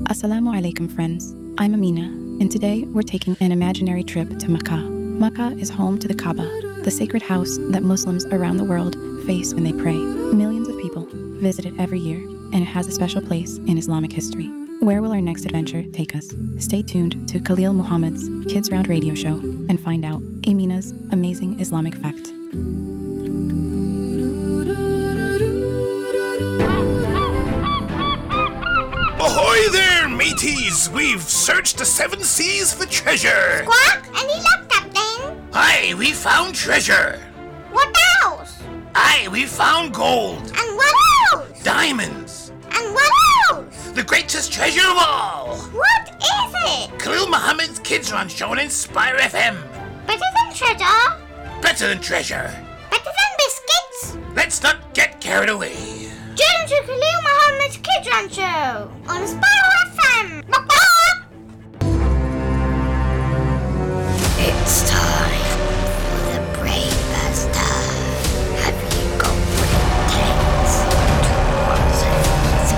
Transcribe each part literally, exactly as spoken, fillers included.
Assalamu alaikum, friends. I'm Amina, and today we're taking an imaginary trip to Makkah. Makkah is home to the Kaaba, the sacred house that Muslims around the world face when they pray. Millions of people visit it every year, and it has a special place in Islamic history. Where will our next adventure take us? Stay tuned to Khalil Muhammad's Kids Round radio show and find out Amina's amazing Islamic fact. Ahoy there, mateys! We've searched the seven seas for treasure! Squawk! Any luck, Captain? Aye, we found treasure! What else? Aye, we found gold! And what else? Diamonds! And what else? The greatest treasure of all! What is it? Khalil Muhammad's Kids Run show on Inspire F M! Better than treasure? Better than treasure! Better than biscuits? Let's not get carried away! Tune to Khalil Muhammad's Kids Run show on Sparrow F M! It's time for the Brainbuster. Have you got what it takes to answer these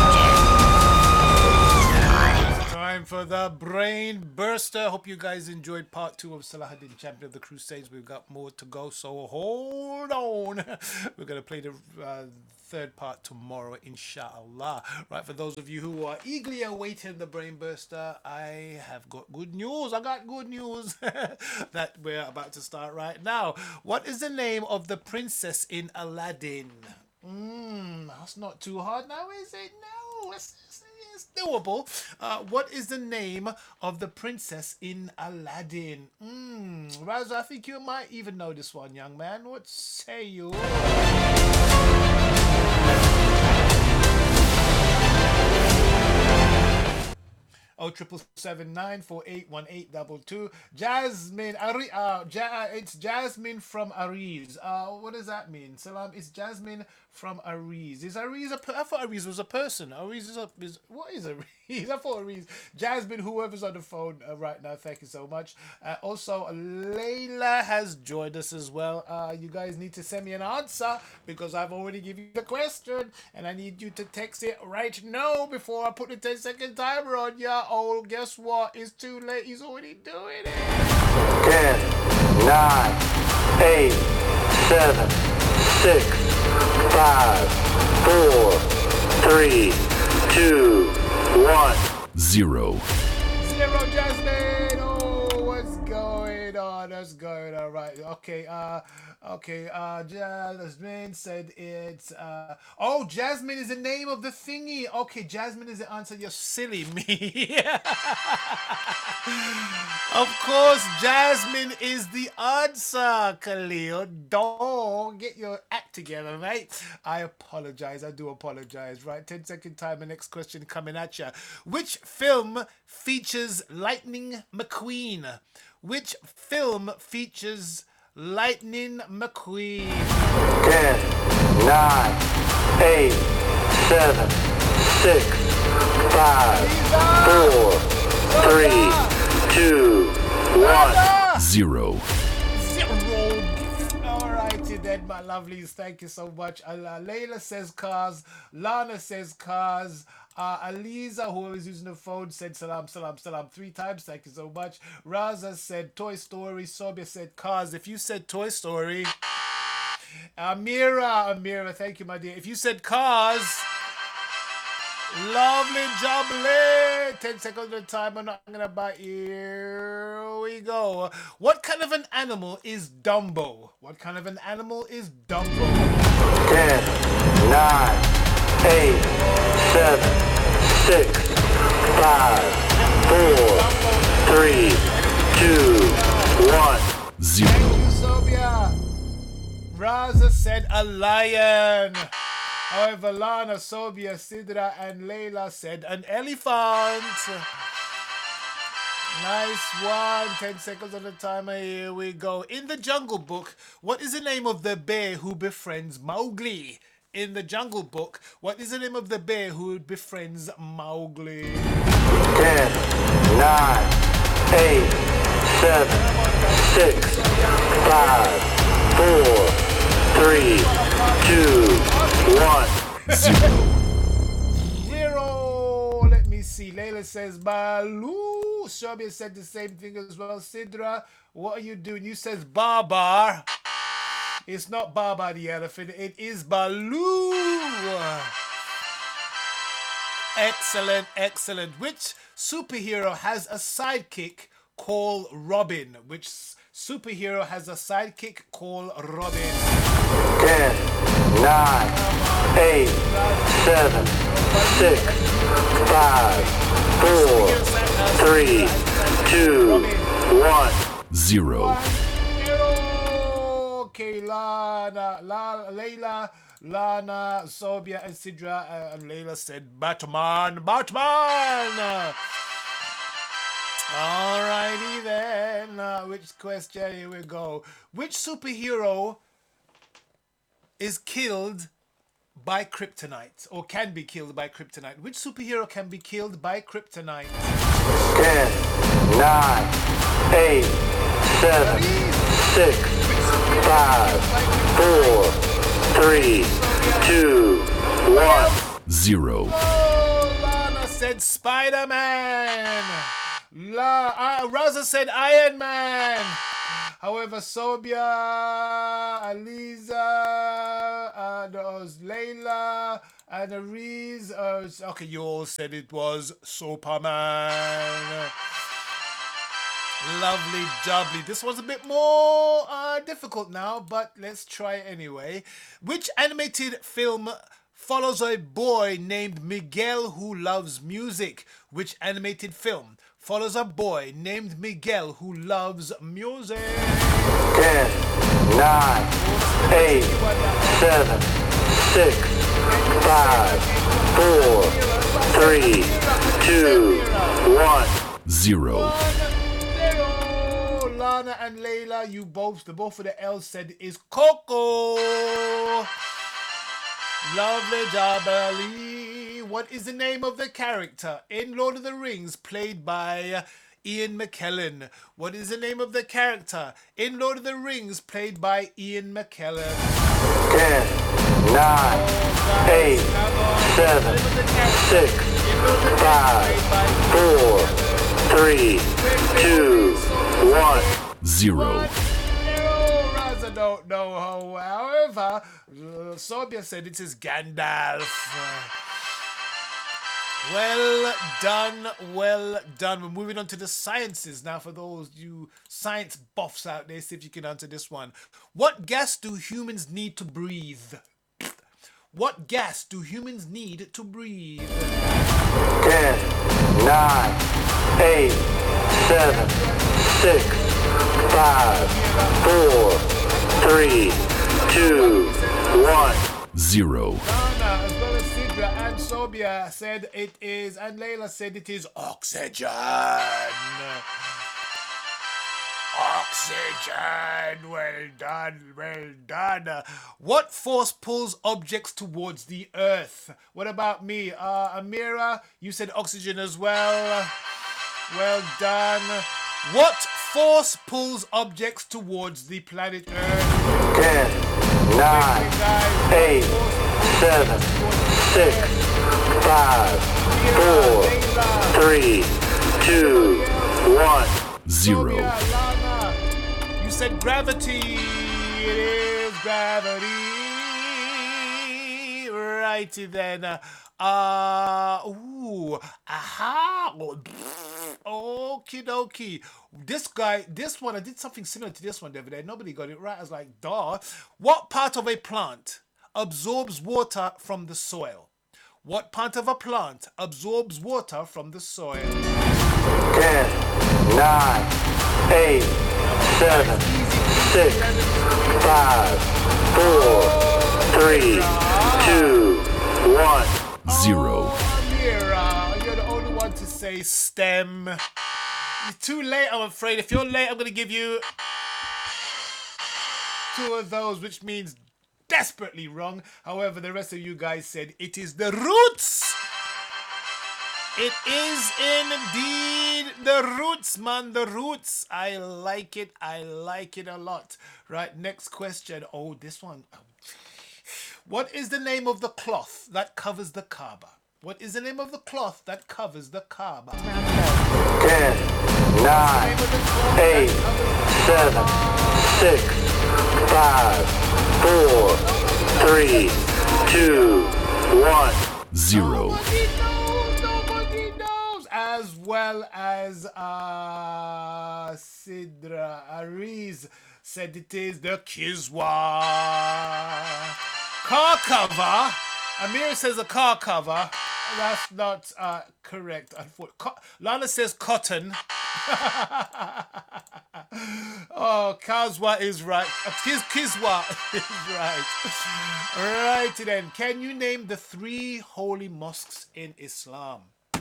questions? Time for the Brain Burster. Hope you guys enjoyed part two of Salahuddin, Champion of the Crusades. We've got more to go, so hold on. We're going to play the uh, third part tomorrow, inshallah. Right, for those of you who are eagerly awaiting the Brain Burster, I have got good news. I got good news that we're about to start right now. What is the name of the princess in Aladdin? Mmm, that's not too hard now, is it? No, it's, it's, it's doable. Uh, what is the name of the princess in Aladdin? Mmm, Raza, I think you might even know this one, young man. What say you? Oh, triple seven nine four eight one eight double two. Jasmine, Ari, uh, ja, it's Jasmine from Ariz. Uh, what does that mean? Salam, it's Jasmine from Ariz. Is Ariz a? Per- I thought Ariz was a person. Ariz is a. Is what is Ariz? I thought Ariz. Jasmine, whoever's on the phone uh, right now, thank you so much. Uh, also, Layla has joined us as well. Uh, you guys need to send me an answer because I've already given you the question, and I need you to text it right now before I put the ten second timer on ya. Oh, guess what? It's too late. He's already doing it. ten, nine, eight, seven, six, five, four, three, two, one. Zero. Zero, Jasmine. Oh, what's going on? What's going on? Right. Okay. Uh. Okay. Uh. Jasmine said it's. Uh. Oh, Jasmine is the name of the thingy. Okay, Jasmine is the answer. You're silly me. Of course, Jasmine is the answer, Khalil. Don't get your act together, mate. I apologize. I do apologize. Right, ten second time. The next question coming at you. Which film features Lightning McQueen? Which film features Lightning McQueen? ten, nine, eight, seven, six, five, four, three, two, one. Zero. Zero. Alrighty then, my lovelies. Thank you so much. Uh, Layla says cars. Lana says cars. Uh, Aliza, who is using the phone, said salam, salam, salam three times. Thank you so much. Raza said Toy Story. Sobia said cars. If you said Toy Story, Amira, Amira, thank you, my dear. If you said cars, lovely jubbly. ten seconds of time. I'm not gonna bite. Here we go. What kind of an animal is Dumbo? What kind of an animal is Dumbo? ten, nine, eight, seven, six, five, four, three, two, one. Zero. Thank you, Sobia. Raza said a lion. However, Lana, Sobia, Sidra, and Layla said an elephant. Nice one. ten seconds on the timer. Here we go. In the Jungle Book, what is the name of the bear who befriends Mowgli? In the Jungle Book, what is the name of the bear who befriends Mowgli? ten, nine, eight, seven, six, five, four, three, two, one. Zero. Let me me see. Layla says Baloo. Shobia said the same thing as well. Sidra, what are you doing? You says Babar. It's not Baba the elephant. It is Baloo. Excellent, excellent. Which superhero has a sidekick called Robin? Which s- superhero has a sidekick called Robin? ten, nine, eight, seven, six, five, four, three, two, one. Zero. Okay, Lana, La, Layla, Lana, Sobia, and Sidra, uh, and Layla said Batman, Batman. Alrighty then. Uh, which question? Here we go. Which superhero is killed by kryptonite, or can be killed by kryptonite? Which superhero can be killed by kryptonite? ten, nine, eight, seven, six, five, four, three, two, one. Zero. Oh, Lana said Spider-Man. La, uh, Raza said Iron Man. However, Sobia, Aliza, and uh, Layla, and Ariz, uh, okay, you all said it was Superman. Lovely jubbly. This was a bit more uh, difficult now, but let's try it anyway. Which animated film follows a boy named Miguel who loves music? Which animated film follows a boy named Miguel who loves music? ten, nine, eight, seven, six, five, four, three, two, one. Zero. Zero. Lana and Layla, you both, the both of the L said is Coco. Lovely job, Ali. What is the name of the character in Lord of the Rings played by Ian McKellen? What is the name of the character in Lord of the Rings played by Ian McKellen? ten, nine, eight, seven, six, five, four, three, two, one. Zero. Zero. Raza don't know how. However, uh, Sobia said it is Gandalf. Well done, well done. We're moving on to the sciences now. For those you science buffs out there, see if you can answer this one. What gas do humans need to breathe? What gas do humans need to breathe? ten, nine, eight, seven, six, five, four, three, two, one. Zero. Dana, as well as Sidra and Sobia said it is, and Layla said it is oxygen. Oxygen. Well done, well done. What force pulls objects towards the earth? What about me? Uh, Amira, you said oxygen as well. Well done. What force pulls objects towards the planet Earth? ten, nine, eight, seven, six, five, four, three, two, one. Zero. Sophia, Lana, you said gravity. It is gravity. Righty then. Uh, ooh, aha. Okie dokie. This guy, this one, I did something similar to this one the other day. Nobody got it right. I was like, duh. What part of a plant absorbs water from the soil? What part of a plant absorbs water from the soil? ten, nine, eight, seven, six, five, four, three, two, one. Zero. Oh, Amira, you're the only one to say STEM. You're too late, I'm afraid. If you're late, I'm going to give you two of those, which means desperately wrong. However, the rest of you guys said it is the roots. It is indeed the roots, man. The roots. I like it. I like it a lot. Right, next question. Oh, this one. What is the name of the cloth that covers the Kaaba? What is the name of the cloth that covers the Kaaba? ten, nine, eight, seven, six, five, four, three, two, one. zero, Nobody knows, nobody knows. As well as uh, Sidra Ariz said it is the Kiswa. Car cover. Amir says a car cover. That's not uh, correct. Unfortunately. Co- Lana says cotton. Oh, Kazwa is right. Uh, Kiz Kizwa is right. Right then. Can you name the three holy mosques in Islam?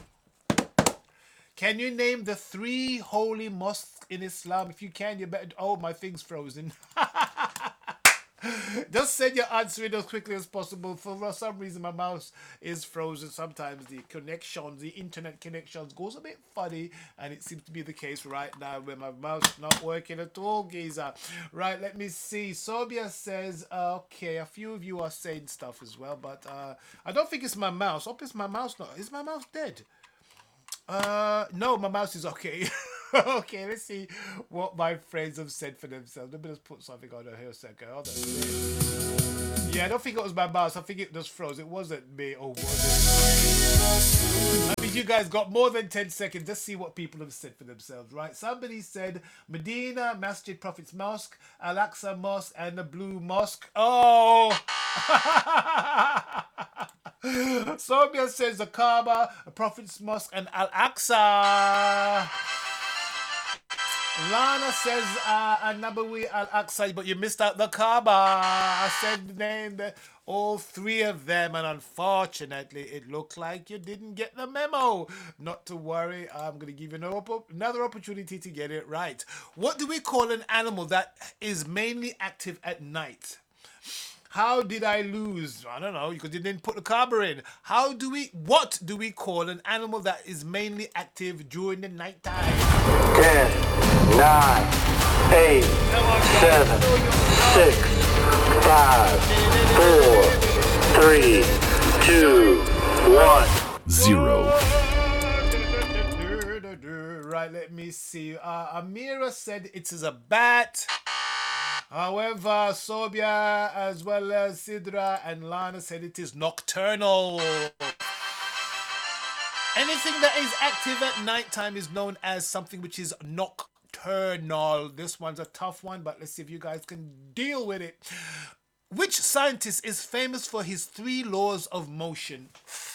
Can you name the three holy mosques in Islam? If you can, you better. Oh, my thing's frozen. Just send your answer in as quickly as possible. For some reason, my mouse is frozen. Sometimes the connections, the internet connections, goes a bit funny, and it seems to be the case right now where my mouse is not working at all, Giza. Right, let me see. Sobia says, uh, okay, a few of you are saying stuff as well, but uh, I don't think it's my mouse. Hope it's my mouse not. Is my mouse dead? Uh, no, my mouse is okay. Okay, let's see what my friends have said for themselves. Let me just put something on here a second. Hold on. Yeah, I don't think it was my mouse. I think it just froze. It wasn't me, or was it? I mean, you guys got more than ten seconds. Let's see what people have said for themselves, right? Somebody said Medina, Masjid Prophet's Mosque, Al-Aqsa Mosque, and the Blue Mosque. Oh! Sobia says the Kaaba, the Prophet's Mosque, and Al-Aqsa. Lana says uh, An-Nabawi Al-Aqsa, but you missed out the Kaaba. I said the name, the, all three of them, and unfortunately, it looked like you didn't get the memo. Not to worry, I'm going to give you another, another opportunity to get it right. What do we call an animal that is mainly active at night? How did I lose? I don't know, because you didn't put the Kaaba in. How do we, what do we call an animal that is mainly active during the night time? ten, nine, eight, seven, six, five, four, three, two, one. zero, Right, let me see. Uh, Amira said it is a bat. However, Sobia as well as Sidra and Lana said it is nocturnal. Anything that is active at nighttime is known as something which is nocturnal. This one's a tough one, but let's see if you guys can deal with it. Which scientist is famous for his three laws of motion?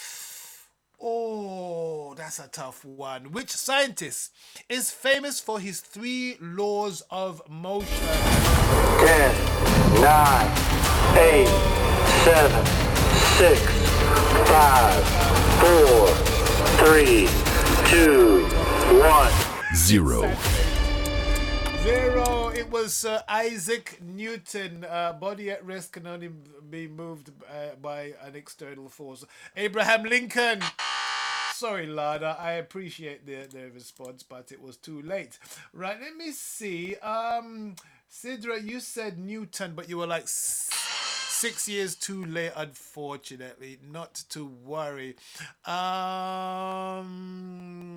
Oh, that's a tough one. Which scientist is famous for his three laws of motion? ten, nine, eight, seven, six, five, four, three, two, one. zero, Zero. It was Sir Isaac Newton. Uh, body at rest can only be moved uh, by an external force. Abraham Lincoln. Sorry, Lada. I appreciate the, the response, but it was too late. Right, let me see. Um, Sidra, you said Newton, but you were like s- six years too late, unfortunately. Not to worry. Um...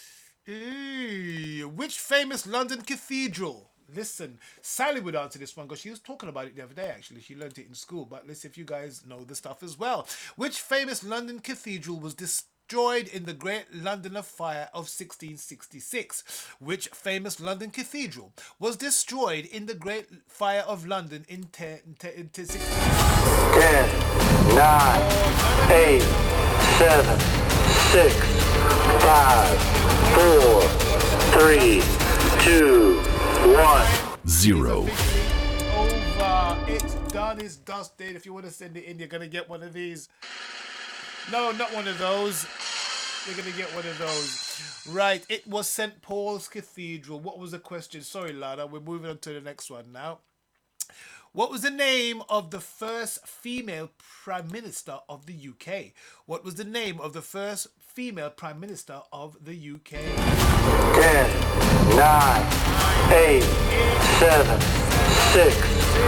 Ew. Which famous London cathedral? Listen, Sally would answer this one because she was talking about it the other day, actually. She learned it in school, but let's see if you guys know the stuff as well. Which famous London cathedral was destroyed in the Great Londoner Fire of sixteen sixty-six? Which famous London cathedral was destroyed in the Great Fire of London in ten, ten, ten, sixteen sixty-six? ten, nine, eight, seven, six, five, four, three, two, one. zero, Over. It's done. It's dusted. If you want to send it in, you're going to get one of these. No, not one of those. You're going to get one of those. Right. It was Saint Paul's Cathedral. What was the question? Sorry, Lana. We're moving on to the next one now. What was the name of the first female Prime Minister of the U K? What was the name of the first female Prime Minister of the U K? ten, nine, eight, seven, six,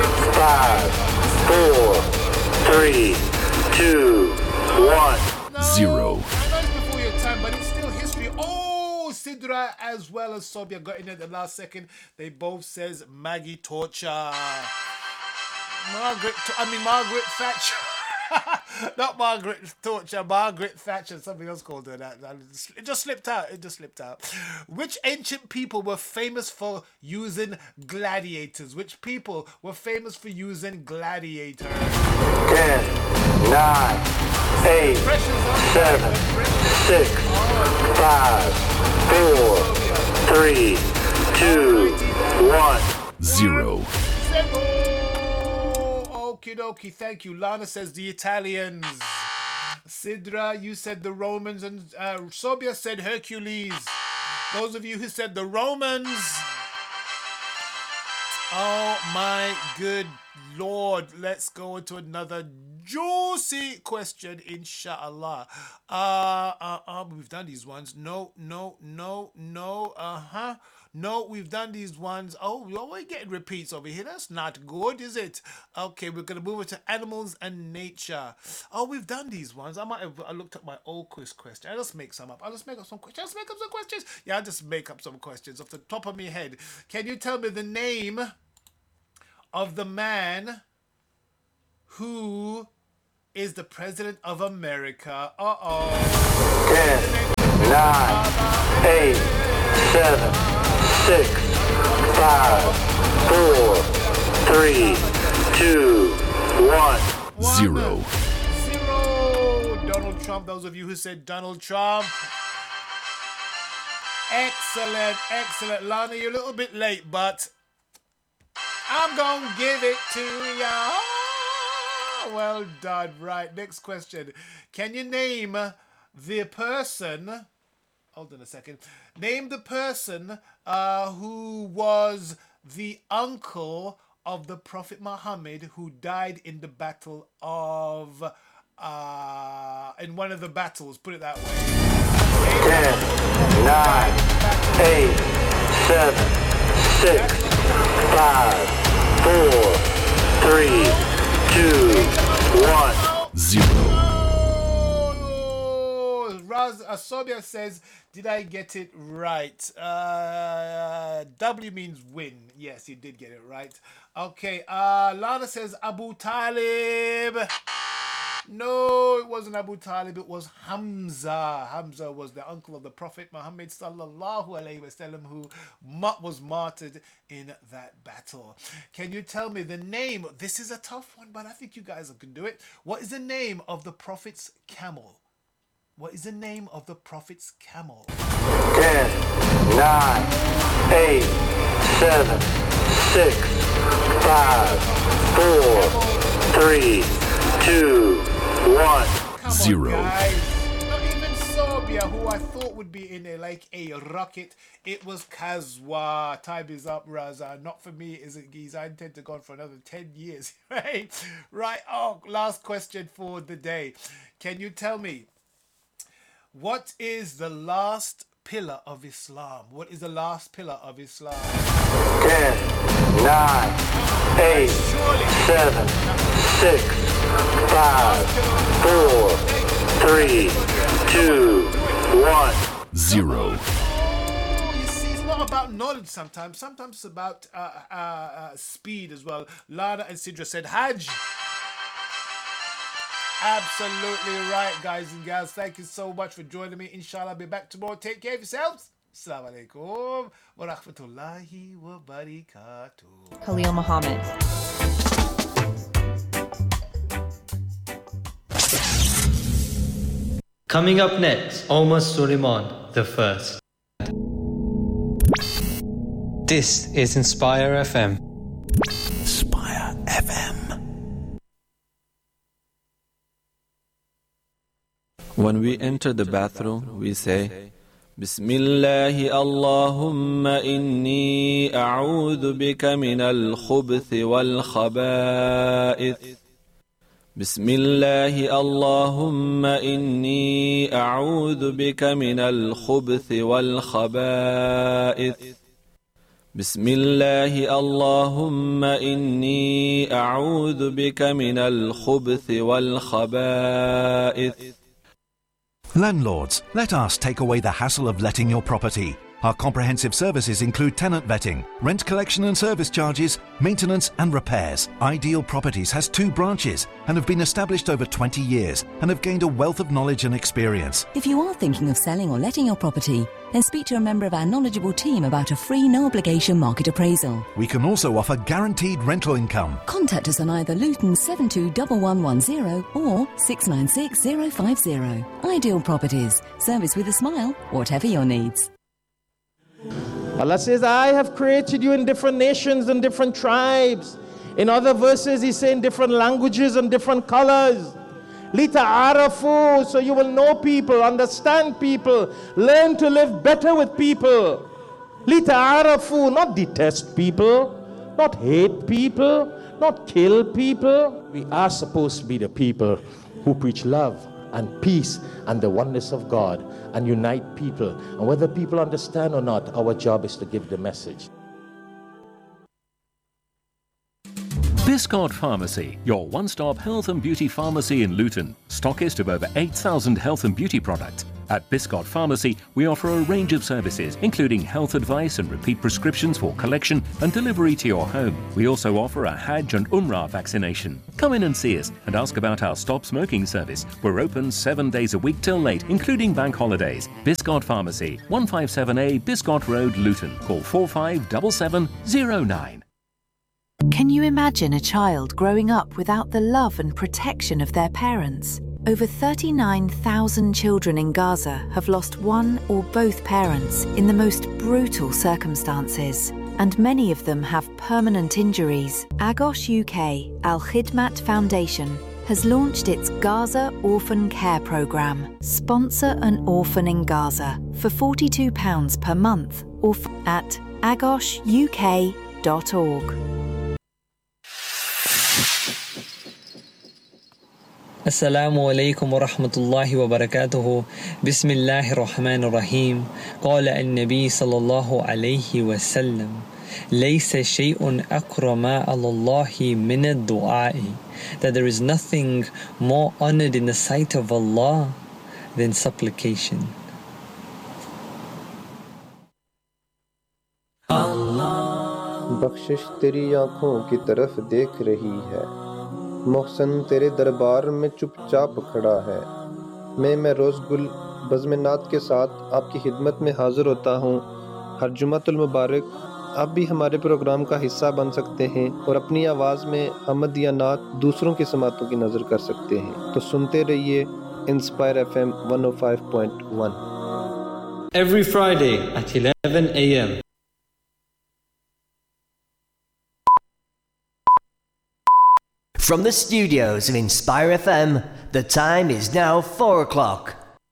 five, four, three, two, one. Zero. I know it's before your time, but it's still history. Oh, Sidra as well as Sobia got in at the last second. They both says Maggie Torcher. Margaret, I mean Margaret Thatcher. Not Margaret Thatcher, Margaret Thatcher. Something else called her that. It just slipped out. It just slipped out. Which ancient people were famous for using gladiators? Which people were famous for using gladiators? Ten, nine, eight, seven, six, five, four, three, two, one. Zero. Okie dokie, thank you. Lana says the Italians. Sidra, you said the Romans, and uh, Sobia said Hercules. Those of you who said the Romans. Oh my good Lord. Let's go into another juicy question, inshallah. Uh, uh, uh, we've done these ones. No, no, no, no. Uh-huh. No, we've done these ones. Oh, we're getting repeats over here. That's not good, is it? Okay, we're going to move it to animals and nature. Oh, we've done these ones. I might have I looked at my old quiz question. I'll just make some up. I'll just make up some questions. Just make up some questions. Yeah, I'll just make up some questions off the top of my head. Can you tell me the name of the man who is the president of America? Uh-oh. Ten, nine, eight, seven, six, five, four, three, two, one. Zero. Zero. Donald Trump. Those of you who said Donald Trump. Excellent, excellent. Lana, you're a little bit late, but I'm going to give it to you. Well done. Right, next question. Can you name the person... Hold on a second. Name the person uh, who was the uncle of the Prophet Muhammad who died in the battle of... Uh, in one of the battles, put it that way. Ten, nine, eight, seven, six, five, four, three, two, one. Zero. Raz Asobia says, did I get it right? Uh, W means win. Yes, you did get it right. Okay, uh, Lana says Abu Talib. No, it wasn't Abu Talib, it was Hamza. Hamza was the uncle of the Prophet Muhammad sallallahu alaihi wasallam who was martyred in that battle. Can you tell me the name? This is a tough one, but I think you guys can do it. What is the name of the Prophet's camel? What is the name of the Prophet's camel? Ten, nine, eight, seven, six, five, four, three, two, one. Come Zero. On, guys. Not even Sobia, who I thought would be in there like a rocket. It was Kazwa. Time is up, Raza. Not for me, is it, geez? I intend to go on for another ten years. Right? Right. Oh, last question for the day. Can you tell me, what is the last pillar of Islam? What is the last pillar of Islam? Ten, nine, eight, seven, six, five, four, three, two, one. Zero. Oh, you see, it's not about knowledge sometimes. Sometimes it's about uh, uh, uh, speed as well. Lana and Sidra said Hajj. Absolutely right, guys and gals. Thank you so much for joining me. Inshallah, I'll be back tomorrow. Take care of yourselves. Assalamu alaikum wa rahmatullahi wa barakatuh. Khalil Muhammad. Coming up next, Omar Suleiman the First. This is Inspire F M. Inspire F M. When we enter the bathroom, we say, Bismillahi Allahumma inni a'udhu bika min al-khubuthi wal-khaba'ith. Bismillahi Allahumma inni a'udhu bika min al-khubuthi wal-khaba'ith. Bismillahi Allahumma inni a'udhu bika min al-khubuthi wal-khaba'ith. Landlords, let us take away the hassle of letting your property. Our comprehensive services include tenant vetting, rent collection and service charges, maintenance and repairs. Ideal Properties has two branches and have been established over twenty years and have gained a wealth of knowledge and experience. If you are thinking of selling or letting your property, then speak to a member of our knowledgeable team about a free no-obligation market appraisal. We can also offer guaranteed rental income. Contact us on either Luton seven two one one one zero or six nine six zero five zero. Ideal Properties. Service with a smile, whatever your needs. Allah says, I have created you in different nations and different tribes. In other verses, He's saying different languages and different colors. Lita'arafu, so you will know people, understand people, learn to live better with people. Lita'arafu, not detest people, not hate people, not kill people. We are supposed to be the people who preach love and peace and the oneness of God and unite people. And whether people understand or not, our job is to give the message. Biscot Pharmacy, your one-stop health and beauty pharmacy in Luton. Stockist of over eight thousand health and beauty products. At Biscot Pharmacy, we offer a range of services, including health advice and repeat prescriptions for collection and delivery to your home. We also offer a Hajj and Umrah vaccination. Come in and see us and ask about our Stop Smoking service. We're open seven days a week till late, including bank holidays. Biscot Pharmacy, one fifty-seven A Biscot Road, Luton. Call four five seven seven zero nine. Can you imagine a child growing up without the love and protection of their parents? Over thirty-nine thousand children in Gaza have lost one or both parents in the most brutal circumstances, and many of them have permanent injuries. Agos U K Al Khidmat Foundation has launched its Gaza Orphan Care Programme. Sponsor an orphan in Gaza for forty-two pounds per month or f- at agos u k dot org. السلام عليكم ورحمة الله وبركاته. بسم الله الرحمن الرحيم. قال النبي صلى الله عليه وسلم: ليس شيء أكرم على الله من الدعاء. That there is nothing more honored in the sight of Allah than supplication. बख्शिश तेरी आँखों की तरफ देख रही है, मोहसन तेरे दरबार में चुपचाप खड़ा है। मैं मैं रोज़ गुल बज़्म-ए-नात के साथ आपकी खिदमत में हाज़िर होता हूँ। हर जुमातुल मुबारक आप भी हमारे प्रोग्राम का हिस्सा बन सकते हैं और अपनी आवाज़ में हमद या नात दूसरों की समातों की नज़र कर सकते हैं। तो सुनते रहिए inspire F M one oh five point one. Every Friday at eleven a m From the studios of Inspire F M, the time is now four o'clock.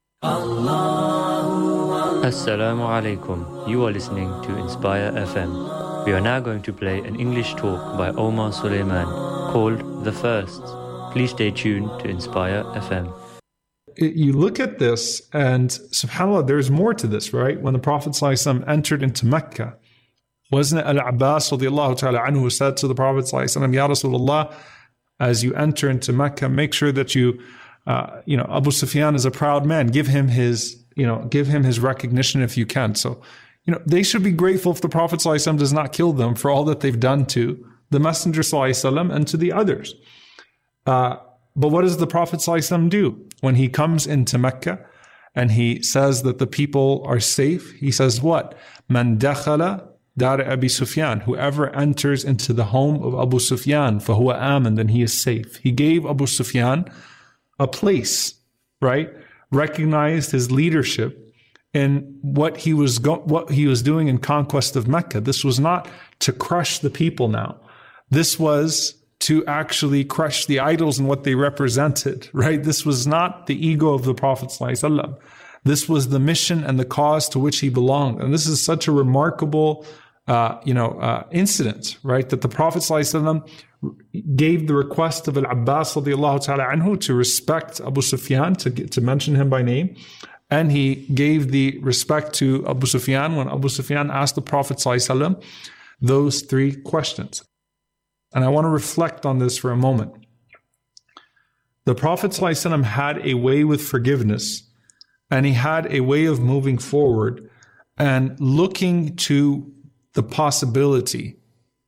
Assalamu alaikum. You are listening to Inspire F M. We are now going to play an English talk by Omar Suleiman called The First. Please stay tuned to Inspire F M. You look at this and subhanAllah, there's more to this, right? When the Prophet ﷺ entered into Mecca, wasn't it Al-Abbas radiallahu ta'ala anhu said to the Prophet ﷺ, Ya Rasulullah, as you enter into Mecca, make sure that you, uh, you know, Abu Sufyan is a proud man. Give him his, you know, give him his recognition if you can. So, you know, they should be grateful if the Prophet ﷺ does not kill them for all that they've done to the Messenger ﷺ and to the others. Uh, but what does the Prophet ﷺ do? When he comes into Mecca and he says that the people are safe, he says what? Man dakhala Dar Abi Sufyan, whoever enters into the home of Abu Sufyan, fahuwa amin, then he is safe. He gave Abu Sufyan a place, right? Recognized his leadership in what he was go- what he was doing in conquest of Mecca. This was not to crush the people now. This was to actually crush the idols and what they represented, right? This was not the ego of the Prophet ﷺ. This was the mission and the cause to which he belonged. And this is such a remarkable Uh, you know, uh, incident, right? That the Prophet ﷺ gave the request of Al-Abbas radiallahu ta'ala anhu to respect Abu Sufyan, to, to mention him by name. And he gave the respect to Abu Sufyan when Abu Sufyan asked the Prophet ﷺ those three questions. And I want to reflect on this for a moment. The Prophet ﷺ had a way with forgiveness and he had a way of moving forward and looking to the possibility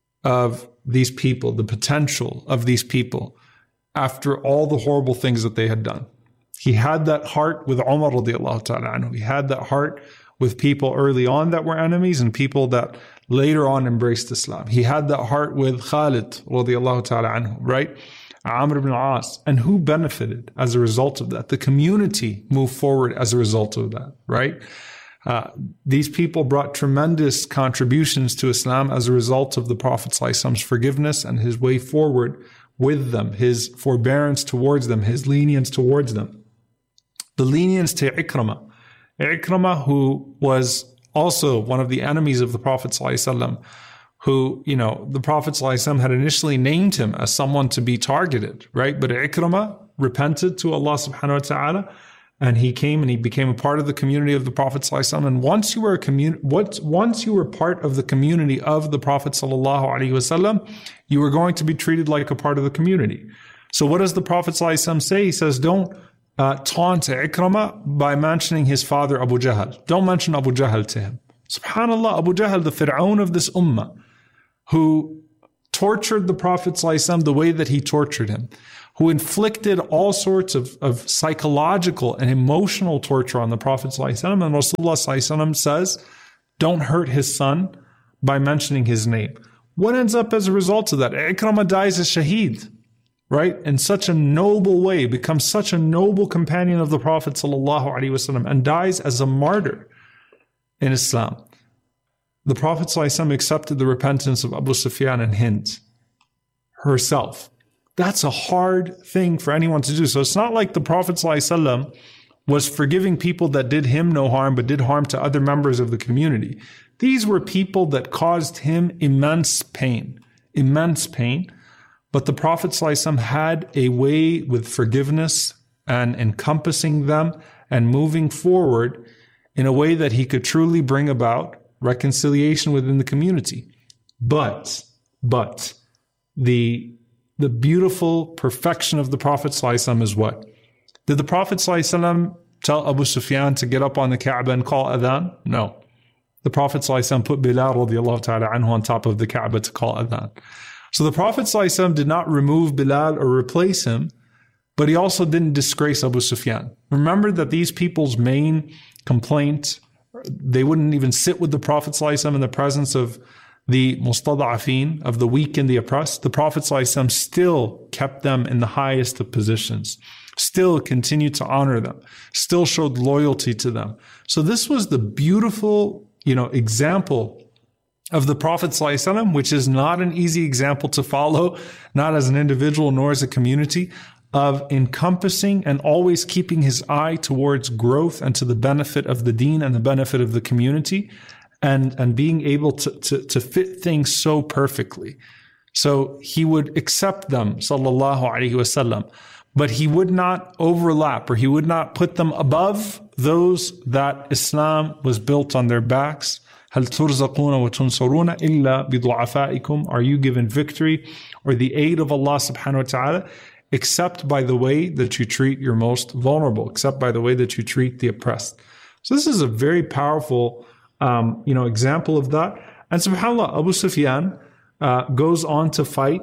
of these people, the potential of these people after all the horrible things that they had done. He had that heart with Umar radiallahu ta'ala anhu. He had that heart with people early on that were enemies and people that later on embraced Islam. He had that heart with Khalid radiallahu ta'ala anhu, right? Amr ibn al-As. And who benefited as a result of that? The community moved forward as a result of that, right? Uh, these people brought tremendous contributions to Islam as a result of the Prophet ﷺ's forgiveness and his way forward with them, his forbearance towards them, his lenience towards them. The lenience to Ikramah. Ikramah, who was also one of the enemies of the Prophet ﷺ, who, you know, the Prophet ﷺ had initially named him as someone to be targeted, right? But Ikramah repented to Allah subhanahu wa ta'ala, and he came and he became a part of the community of the Prophet ﷺ. And once you were a commun- what, once you were part of the community of the Prophet ﷺ, you were going to be treated like a part of the community. So what does the Prophet ﷺ say? He says, don't uh, taunt Ikramah by mentioning his father Abu Jahl. Don't mention Abu Jahl to him. SubhanAllah, Abu Jahl, the Fir'aun of this ummah, who tortured the Prophet ﷺ the way that he tortured him, who inflicted all sorts of, of psychological and emotional torture on the Prophet ﷺ. And Rasulullah ﷺ says, don't hurt his son by mentioning his name. What ends up as a result of that? Ikramah dies as shaheed, right? In such a noble way, becomes such a noble companion of the Prophet ﷺ and dies as a martyr in Islam. The Prophet ﷺ accepted the repentance of Abu Sufyan and Hind herself. That's a hard thing for anyone to do. So it's not like the Prophet ﷺ was forgiving people that did him no harm, but did harm to other members of the community. These were people that caused him immense pain, immense pain. But the Prophet ﷺ had a way with forgiveness and encompassing them and moving forward in a way that he could truly bring about reconciliation within the community. But, but, the The beautiful perfection of the Prophet ﷺ is what? Did the Prophet ﷺ tell Abu Sufyan to get up on the Kaaba and call adhan? No. The Prophet ﷺ put Bilal radiallahu ta'ala anhu on top of the Kaaba to call adhan. So the Prophet ﷺ did not remove Bilal or replace him, but he also didn't disgrace Abu Sufyan. Remember that these people's main complaint, they wouldn't even sit with the Prophet ﷺ in the presence of the mustada'afin, of the weak and the oppressed. The Prophet ﷺ still kept them in the highest of positions, still continued to honor them, still showed loyalty to them. So this was the beautiful, you know, example of the Prophet ﷺ, which is not an easy example to follow, not as an individual nor as a community, of encompassing and always keeping his eye towards growth and to the benefit of the deen and the benefit of the community. And, and being able to, to, to fit things so perfectly. So he would accept them, sallallahu alaihi wasallam, but he would not overlap or he would not put them above those that Islam was built on their backs. هل ترزقون وتنصرون إلا بضعفائكم? Are you given victory or the aid of Allah subhanahu wa ta'ala? Except by the way that you treat your most vulnerable, except by the way that you treat the oppressed. So this is a very powerful Um, you know, example of that. And subhanAllah, Abu Sufyan uh, goes on to fight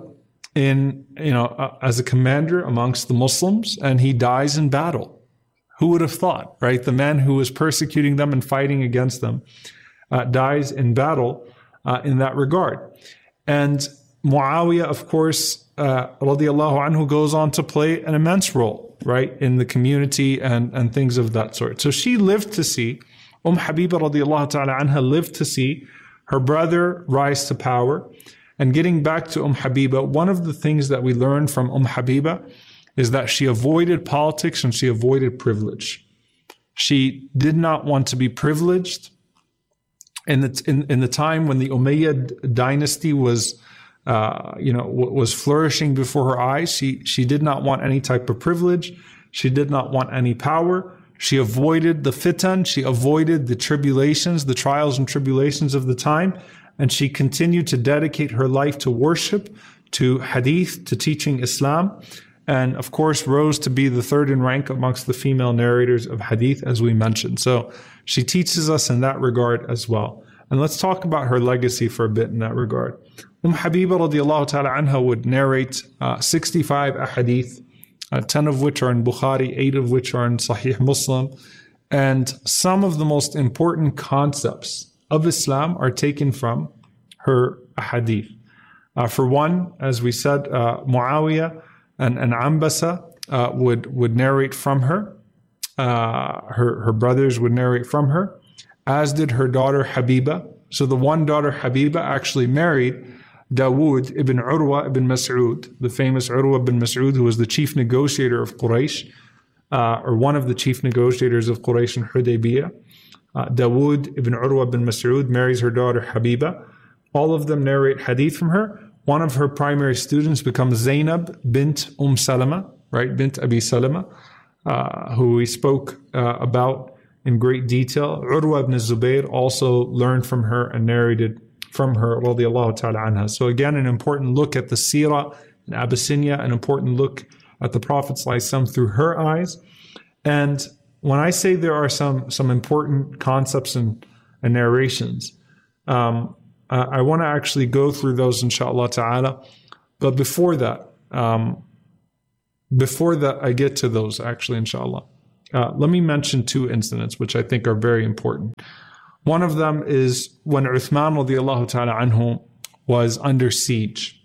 in, you know, uh, as a commander amongst the Muslims, and he dies in battle. Who would have thought, right? The man who was persecuting them and fighting against them uh, dies in battle uh, in that regard. And Muawiyah, of course, uh, radiallahu anhu, goes on to play an immense role, right, in the community and, and things of that sort. So she lived to see Umm Habiba radiallahu ta'ala anha lived to see her brother rise to power. And getting back to Umm Habiba, one of the things that we learned from Umm Habiba is that she avoided politics and she avoided privilege. She did not want to be privileged. In the, in, in the time when the Umayyad dynasty was, uh, you know, w- was flourishing before her eyes, she, she did not want any type of privilege. She did not want any power. She avoided the fitan, she avoided the tribulations, the trials and tribulations of the time, and she continued to dedicate her life to worship, to hadith, to teaching Islam. and of course rose to be the third in rank amongst the female narrators of hadith, as we mentioned. So she teaches us in that regard as well. And let's talk about her legacy for a bit in that regard. Umm Habiba radiallahu ta'ala anha would narrate uh, sixty-five ahadith, uh, ten of which are in Bukhari, eight of which are in Sahih Muslim. And some of the most important concepts of Islam are taken from her ahadith. Uh, for one, as we said, uh, Muawiyah and, and Ambasa uh, would, would narrate from her. Uh, her. Her brothers would narrate from her, as did her daughter Habiba. So the one daughter Habiba actually married Dawood ibn Urwa ibn Mas'ud, the famous Urwa ibn Mas'ud, who was the chief negotiator of Quraysh, uh, or one of the chief negotiators of Quraysh in Hudaybiyah. Uh, Dawood ibn Urwa ibn Mas'ud marries her daughter Habiba. All of them narrate hadith from her. One of her primary students becomes Zainab bint Umm Salama, right, bint Abi Salama, uh, who we spoke uh, about in great detail. Urwa ibn Zubayr also learned from her and narrated from her, radiallahu ta'ala anha. So again, an important look at the seerah in Abyssinia, an important look at the Prophet ﷺ through her eyes. And when I say there are some some important concepts and, and narrations, um, uh, I want to actually go through those, inshallah ta'ala. But before that, um, before that, I get to those actually, inshallah. Uh, let me mention two incidents which I think are very important. One of them is when Uthman radiallahu ta'ala anhu was under siege.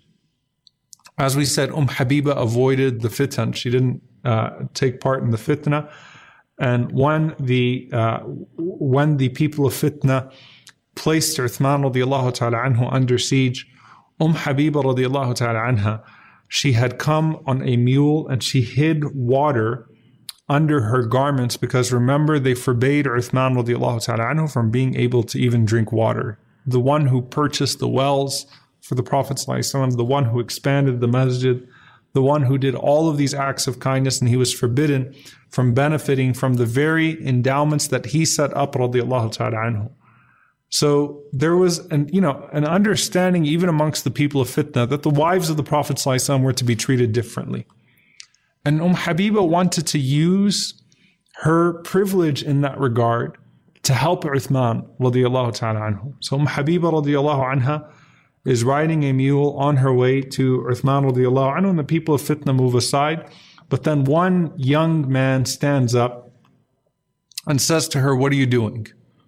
As we said, Umm Habiba avoided the fitan. She didn't uh, take part in the fitna. And when the uh, when the people of fitna placed Uthman radiallahu ta'ala anhu under siege, Umm Habiba radiallahu ta'ala anha, she had come on a mule and she hid water under her garments, because remember, they forbade Uthman radiallahu ta'ala anhu from being able to even drink water. The one who purchased the wells for the Prophet ﷺ, the one who expanded the masjid, the one who did all of these acts of kindness, and he was forbidden from benefiting from the very endowments that he set up radiallahu ta'ala anhu. So there was an, you know, an understanding even amongst the people of fitna that the wives of the Prophet ﷺ were to be treated differently. And Umm Habiba wanted to use her privilege in that regard to help Uthman radiallahu ta'ala anhu. So Umm Habiba radiallahu anha is riding a mule on her way to Uthman radiallahu anhu, and the people of fitna move aside. But then one young man stands up and says to her, "What are you doing?"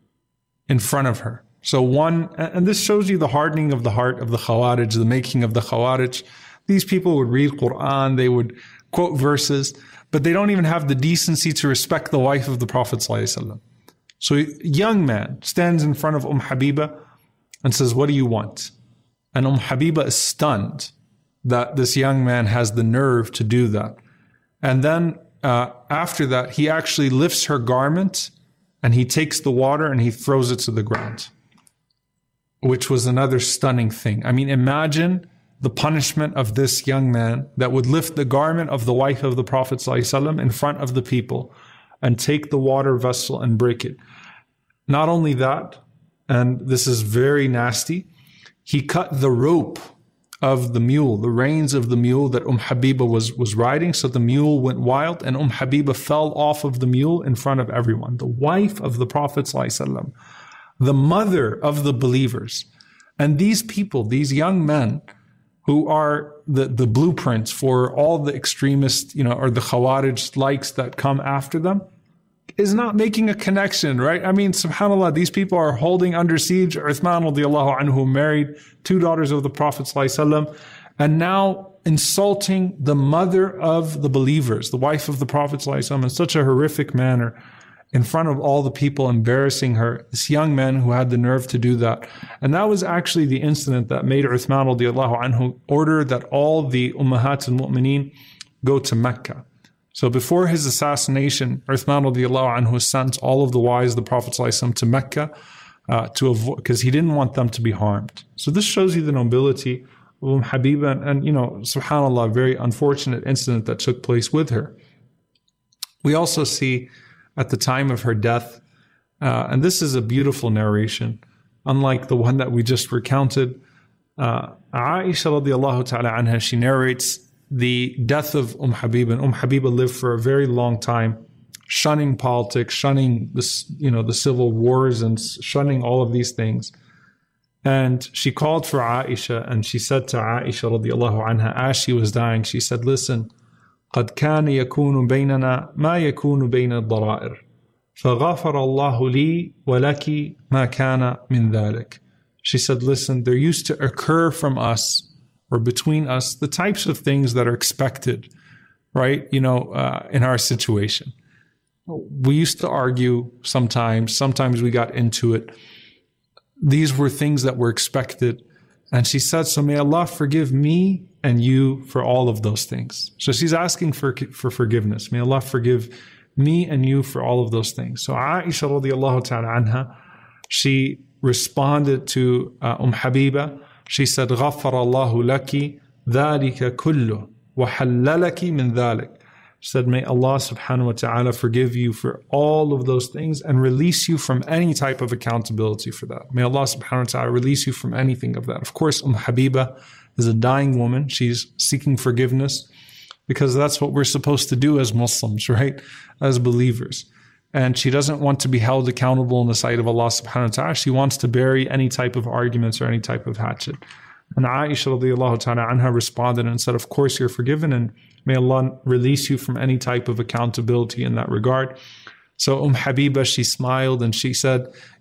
in front of her. So one, and this shows you the hardening of the heart of the Khawarij, the making of the Khawarij. These people would read Quran, they would quote verses, but they don't even have the decency to respect the wife of the Prophet ﷺ. So a young man stands in front of Umm Habiba and says, "What do you want?" And Umm Habiba is stunned that this young man has the nerve to do that. And then uh, after that, he actually lifts her garment and he takes the water and he throws it to the ground, which was another stunning thing. I mean, imagine the punishment of this young man that would lift the garment of the wife of the Prophet ﷺ in front of the people and take the water vessel and break it. Not only that, and this is very nasty, he cut the rope of the mule, the reins of the mule that Umm Habiba was, was riding, so the mule went wild and Umm Habiba fell off of the mule in front of everyone. The wife of the Prophet ﷺ, the mother of the believers. And these people, these young men, who are the, the blueprints for all the extremists, you know, or the Khawarij likes that come after them, is not making a connection, right? I mean, subhanAllah, these people are holding under siege Uthman radiallahu anhu, married two daughters of the Prophet ﷺ, and now insulting the mother of the believers, the wife of the Prophet ﷺ, in such a horrific manner, in front of all the people, embarrassing her. This young man who had the nerve to do that. And that was actually the incident that made Uthman radiallahu anhu order that all the Ummahat al-Mu'mineen go to Mecca. So before his assassination, Uthman radiallahu anhu sent all of the wives of the Prophet ﷺ to Mecca uh, to avoid, because he didn't want them to be harmed. So this shows you the nobility of Umm Habiba, and, and you know, subhanAllah, a very unfortunate incident that took place with her. We also see at the time of her death, uh, and this is a beautiful narration, unlike the one that we just recounted. Uh, Aisha radiallahu ta'ala anha, she narrates the death of Umm Habiba. And Umm Habiba lived for a very long time, shunning politics, shunning the, you know, the civil wars and shunning all of these things. And she called for Aisha and she said to Aisha radiallahu anha, as she was dying, she said, listen, قد كان يكون بيننا ما يكون بين الضرائر فغفر الله لي ولك ما كان من ذلك. She said, listen, there used to occur from us or between us the types of things that are expected, right? You know, uh, in our situation. We used to argue sometimes, sometimes we got into it. These were things that were expected. And she said, so may Allah forgive me and you for all of those things. So she's asking for, for forgiveness. May Allah forgive me and you for all of those things. So Aisha radiallahu ta'ala anha, she responded to uh, Umm Habiba. She said, غَفَّرَ اللَّهُ لَكِ ذَلِكَ كُلُّهُ وَحَلَّلَكِ مِنْ ذَلِكَ. She said, may Allah subhanahu wa ta'ala forgive you for all of those things and release you from any type of accountability for that. May Allah subhanahu wa ta'ala release you from anything of that. Of course, Umm Habiba is a dying woman. She's seeking forgiveness because that's what we're supposed to do as Muslims, right? As believers. And she doesn't want to be held accountable in the sight of Allah subhanahu wa ta'ala. She wants to bury any type of arguments or any type of hatchet. And Aisha radiallahu ta'ala anha responded and said, of course you're forgiven and may Allah release you from any type of accountability in that regard. So Umm Habiba, she smiled and she said,